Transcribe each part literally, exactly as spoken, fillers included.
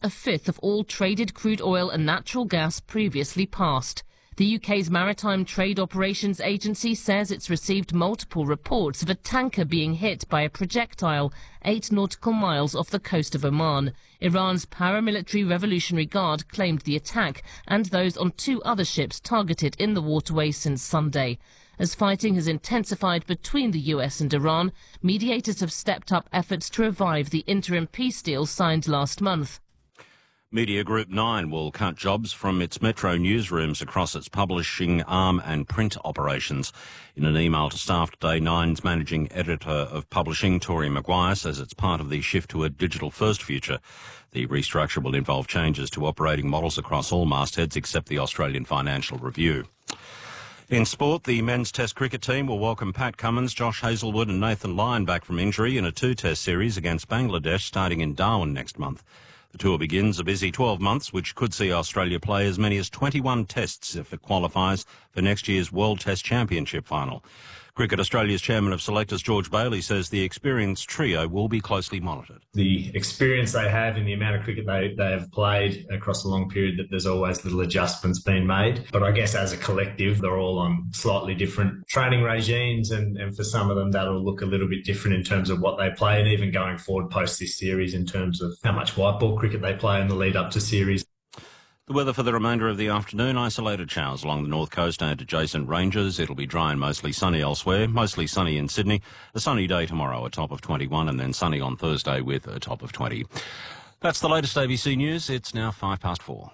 a fifth of all traded crude oil and natural gas previously passed. The U K's Maritime Trade Operations Agency says it's received multiple reports of a tanker being hit by a projectile eight nautical miles off the coast of Oman. Iran's paramilitary Revolutionary Guard claimed the attack and those on two other ships targeted in the waterway since Sunday. As fighting has intensified between the U S and Iran, mediators have stepped up efforts to revive the interim peace deal signed last month. Media Group Nine will cut jobs from its Metro newsrooms across its publishing arm and print operations. In an email to staff today, Nine's managing editor of publishing, Tori Maguire, says it's part of the shift to a digital-first future. The restructure will involve changes to operating models across all mastheads except the Australian Financial Review. In sport, the men's Test cricket team will welcome Pat Cummins, Josh Hazlewood and Nathan Lyon back from injury in a two-test series against Bangladesh starting in Darwin next month. The tour begins a busy twelve months, which could see Australia play as many as twenty-one tests if it qualifies for next year's World Test Championship final. Cricket Australia's chairman of selectors, George Bailey, says the experienced trio will be closely monitored. The experience they have in the amount of cricket they, they have played across a long period, that there's always little adjustments being made. But I guess as a collective, they're all on slightly different training regimes, and, and for some of them that'll look a little bit different in terms of what they play, and even going forward post this series in terms of how much white ball cricket they play in the lead up to series. The weather for the remainder of the afternoon, isolated showers along the north coast and adjacent ranges. It'll be dry and mostly sunny elsewhere, mostly sunny in Sydney. A sunny day tomorrow, a top of twenty-one, and then sunny on Thursday with a top of twenty. That's the latest A B C News. It's now five past four.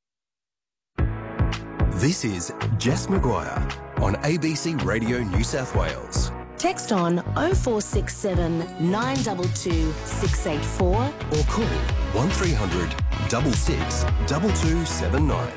This is Jess Maguire on A B C Radio New South Wales. Text on oh four six seven, nine two two, six eight four or call one three hundred, six six, two two seven nine.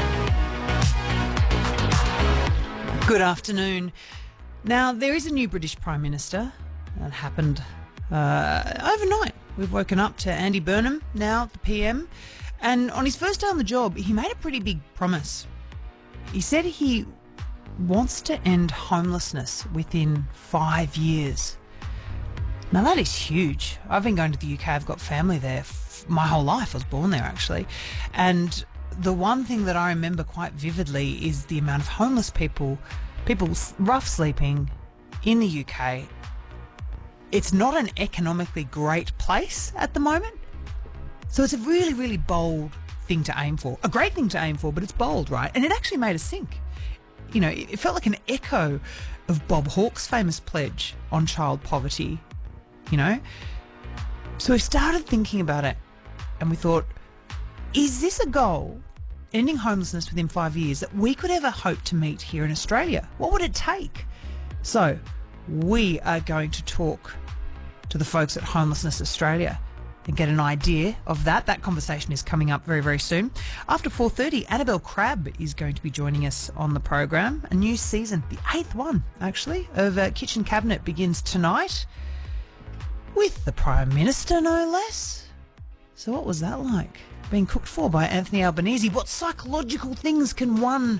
Good afternoon. Now, there is a new British Prime Minister. That happened uh, overnight. We've woken up to Andy Burnham, now the P M, and on his first day on the job, he made a pretty big promise. He said he wants to end homelessness within five years. Now that is huge. I've been going to the U K. I've got family there f- my whole life. I was born there actually. And the one thing that I remember quite vividly is the amount of homeless people, people rough sleeping in the U K. It's not an economically great place at the moment. So it's a really, really bold thing to aim for. A great thing to aim for, but it's bold, right? And it actually made us think. You know, it felt like an echo of Bob Hawke's famous pledge on child poverty, you know. So we started thinking about it and we thought, is this a goal, ending homelessness within five years, that we could ever hope to meet here in Australia? What would it take? So we are going to talk to the folks at Homelessness Australia and get an idea of that. That conversation is coming up very, very soon. After four thirty, Annabelle Crabb is going to be joining us on the program. A new season, the eighth one, actually, of uh, Kitchen Cabinet begins tonight with the Prime Minister, no less. So what was that like? Being cooked for by Anthony Albanese. What psychological things can one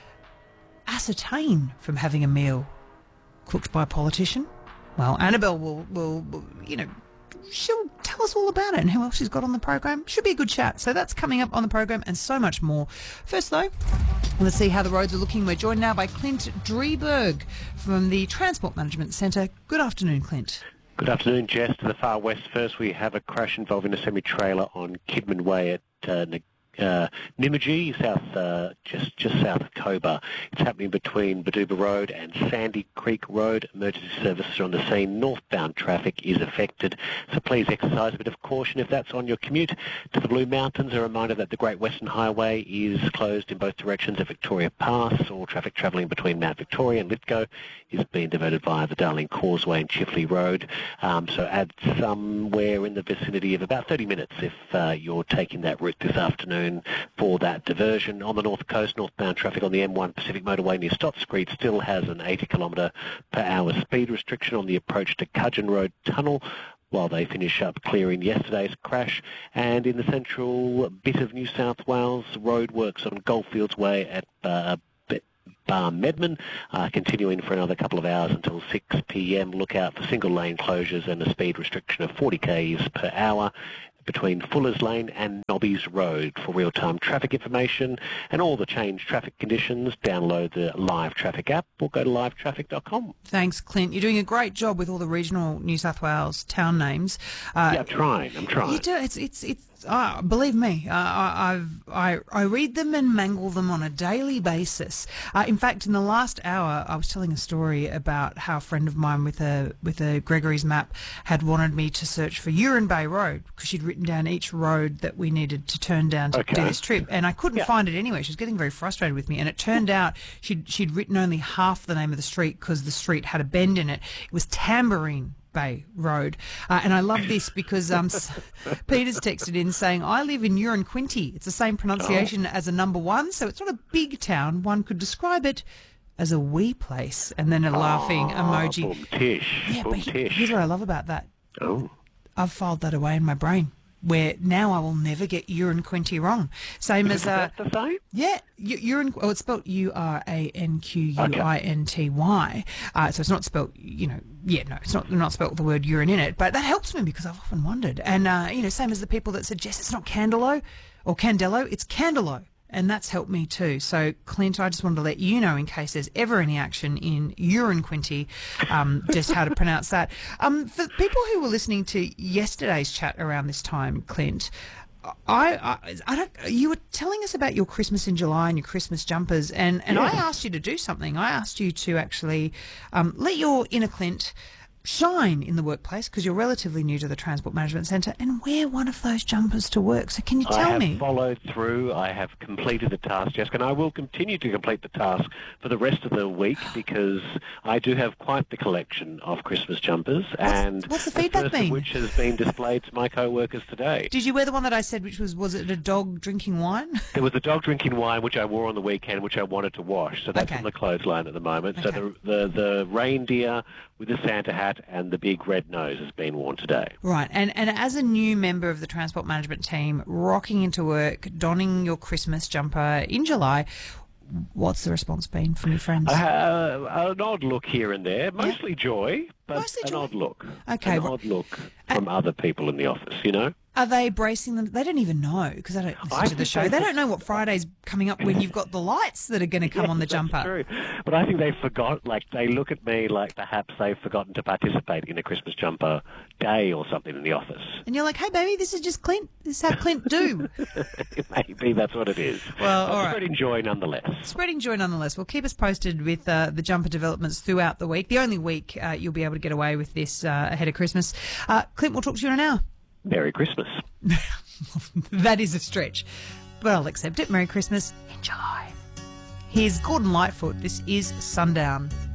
ascertain from having a meal cooked by a politician? Well, Annabelle will, will, will you know, she'll tell us all about it and who else she's got on the program. Should be a good chat. So that's coming up on the program and so much more. First, though, let's see how the roads are looking. We're joined now by Clint Drieberg from the Transport Management Centre. Good afternoon, Clint. Good afternoon, Jess. To the far west first, we have a crash involving a semi-trailer on Kidman Way at uh, uh, Nymagee, south, uh, just just south of Cobar. It's happening between Baduba Road and Sandy Creek Road. Emergency services are on the scene. Northbound traffic is affected, so please exercise a bit of caution if that's on your commute to the Blue Mountains. A reminder that the Great Western Highway is closed in both directions at Victoria Pass. All traffic travelling between Mount Victoria and Lithgow is being diverted via the Darling Causeway and Chifley Road. Um, so add somewhere in the vicinity of about thirty minutes if uh, you're taking that route this afternoon for that diversion. On the north coast, northbound traffic on the M one Pacific Motorway near Stott Street still has an eighty kilometre per hour speed restriction on the approach to Cudgeon Road Tunnel while they finish up clearing yesterday's crash. And in the central bit of New South Wales, roadworks on Goldfields Way at uh, Bar Medman, uh, continuing for another couple of hours until six p m. Look out for single lane closures and a speed restriction of forty kilometres per hour. between Fuller's Lane and Nobby's Road. For real-time traffic information and all the changed traffic conditions, download the Live Traffic app or go to live traffic dot com. Thanks, Clint. You're doing a great job with all the regional New South Wales town names. Uh, yeah, I'm trying. I'm trying. You do. It's it's it's. Uh, believe me, uh, I, I've I I read them and mangle them on a daily basis. Uh, in fact, in the last hour, I was telling a story about how a friend of mine with a with a Gregory's map had wanted me to search for Urine Bay Road because she'd written down each road that we needed to turn down to Okay. do this trip, and I couldn't Yeah. find it anywhere. She was getting very frustrated with me, and it turned out she'd she'd written only half the name of the street because the street had a bend in it. It was Tambourine Bay Road. Uh, and I love this because um, Peter's texted in saying, I live in Uranquinty. It's the same pronunciation oh. as a number one, so it's not a big town. One could describe it as a wee place. And then a laughing oh, emoji. Boom tish. Yeah, boom but tish. here's what I love about that. Oh. I've filed that away in my brain, where now I will never get Uranquinty wrong. Same Is as... Uh, that the same? Yeah, Uran. Oh, it's spelled U R A N Q U I N T Y. Uh, so it's not spelled, you know, yeah, no, it's not not spelled with the word urine in it. But that helps me because I've often wondered. And, uh, you know, same as the people that suggest it's not Candelo or Candelo, it's Candelo. And that's helped me too. So, Clint, I just wanted to let you know, in case there's ever any action in Uranquinty, um, just how to pronounce that. Um, for people who were listening to yesterday's chat around this time, Clint, I, I, I don't. You were telling us about your Christmas in July and your Christmas jumpers, and, and I asked you to do something. I asked you to actually um, let your inner Clint shine in the workplace because you're relatively new to the Transport Management Centre and wear one of those jumpers to work. So can you tell I have me? followed through. I have completed the task, Jessica, and I will continue to complete the task for the rest of the week because I do have quite the collection of Christmas jumpers, What's, and what's the feedback first been? of which has been displayed to my co-workers today. Did you wear the one that I said, which was, was it a dog drinking wine? There was a dog drinking wine, which I wore on the weekend, which I wanted to wash. So that's Okay. on the clothesline at the moment. Okay. So the, the the reindeer with the Santa hat and the big red nose has been worn today. Right, and and as a new member of the Transport Management team, rocking into work, donning your Christmas jumper in July, what's the response been from your friends? Uh, an odd look here and there, mostly joy, but Mostly an joy. odd look. Okay, An well- odd look from other people in the office, you know? Are they bracing them? They don't even know because they don't listen I to the think show. they- They don't know what Friday's coming up when you've got the lights that are going to come Yes, on the that's jumper. True. But I think they forgot, like, they look at me like perhaps they've forgotten to participate in a Christmas jumper day or something in the office. And you're like, hey, baby, this is just Clint. This is how Clint do. Maybe that's what it is. Well, But all right. spreading joy nonetheless. Spreading joy nonetheless. Well, keep us posted with uh, the jumper developments throughout the week. The only week uh, you'll be able to get away with this uh, ahead of Christmas. Uh, Clint, we'll talk to you in an hour. Merry Christmas. That is a stretch, but I'll accept it. Merry Christmas in July. Here's Gordon Lightfoot. This is Sundown.